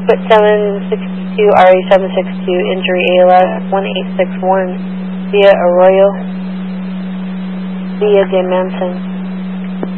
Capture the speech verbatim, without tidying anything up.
But seven sixty-two, R A seven sixty-two, injury A L S one eight six one, via Arroyo, via de Manson.